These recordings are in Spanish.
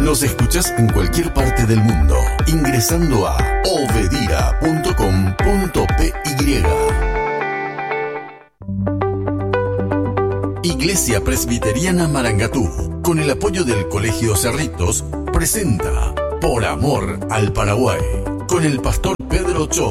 Nos escuchás en cualquier parte del mundo ingresando a obedira.com.py. Iglesia Presbiteriana Marangatú, con el apoyo del Colegio Cerritos, presenta Por Amor al Paraguay, con el pastor Pedro Cho.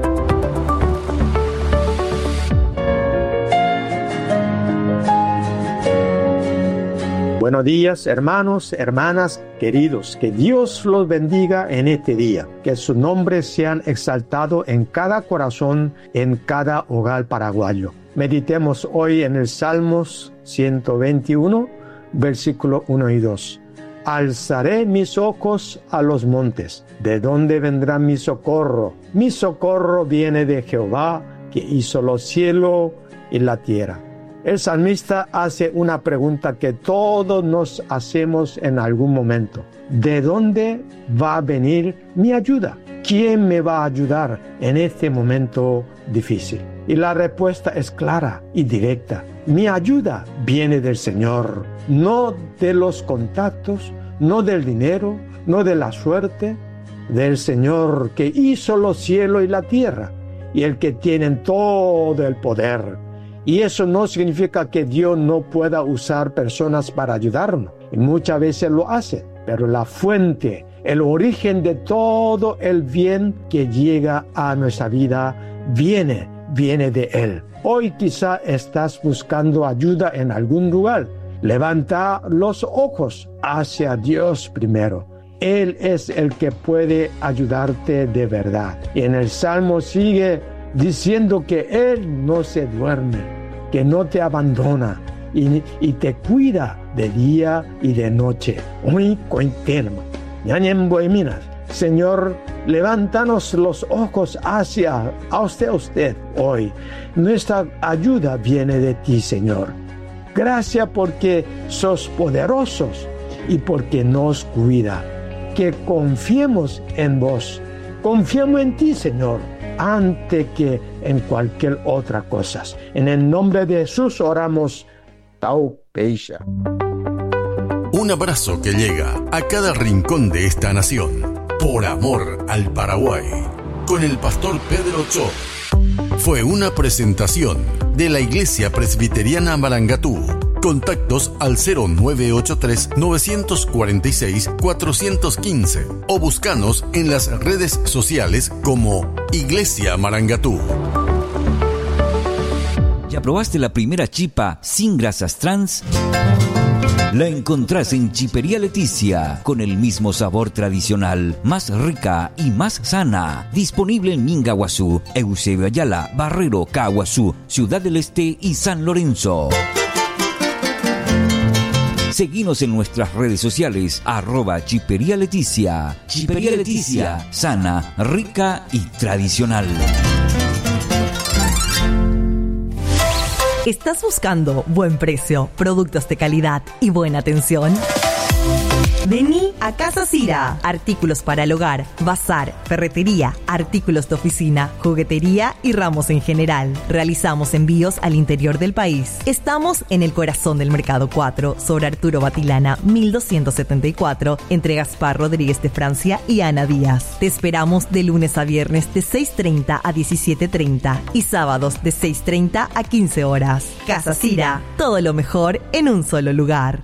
Buenos días, hermanos, hermanas, queridos. Que Dios los bendiga en este día. Que sus nombres sean exaltados en cada corazón, en cada hogar paraguayo. Meditemos hoy en el Salmos 121, versículo 1 y 2. Alzaré mis ojos a los montes. ¿De dónde vendrá mi socorro? Mi socorro viene de Jehová, que hizo los cielos y la tierra. El salmista hace una pregunta que todos nos hacemos en algún momento. ¿De dónde va a venir mi ayuda? ¿Quién me va a ayudar en este momento difícil? Y la respuesta es clara y directa. Mi ayuda viene del Señor, no de los contactos, no del dinero, no de la suerte, del Señor que hizo los cielos y la tierra y el que tiene todo el poder. Y eso no significa que Dios no pueda usar personas para ayudarnos. Y muchas veces lo hace. Pero la fuente, el origen de todo el bien que llega a nuestra vida, viene de Él. Hoy quizá estás buscando ayuda en algún lugar. Levanta los ojos hacia Dios primero. Él es el que puede ayudarte de verdad. Y en el Salmo sigue diciendo que Él no se duerme, que no te abandona y te cuida de día y de noche. Hoy cointerma. Señor, levántanos los ojos hacia usted hoy. Nuestra ayuda viene de ti, Señor. Gracias porque sos poderosos y porque nos cuida. Que confiemos en vos. Confiamos en ti, Señor, antes que en cualquier otra cosa. En el nombre de Jesús oramos. Tau Peisha. Un abrazo que llega a cada rincón de esta nación. Por amor al Paraguay. Con el pastor Pedro Cho. Fue una presentación de la Iglesia Presbiteriana Marangatú. Contactos al 0983-946-415 o búscanos en las redes sociales como Iglesia Marangatú. ¿Ya probaste la primera chipa sin grasas trans? La encontrás en Chipería Leticia, con el mismo sabor tradicional, más rica y más sana. Disponible en Mingaguazú, Eusebio Ayala, Barrero, Caguazú, Ciudad del Este y San Lorenzo. Seguinos en nuestras redes sociales, @Chipería Leticia. Chipería Leticia, sana, rica y tradicional. ¿Estás buscando buen precio, productos de calidad y buena atención? Vení a Casa Cira. Artículos para el hogar, bazar, ferretería, artículos de oficina, juguetería y ramos en general. Realizamos envíos al interior del país. Estamos en el corazón del Mercado 4, sobre Arturo Batilana, 1274, entre Gaspar Rodríguez de Francia y Ana Díaz. Te esperamos de lunes a viernes de 6:30 a 17:30 y sábados de 6:30 a 15 horas. Casa Cira, todo lo mejor en un solo lugar.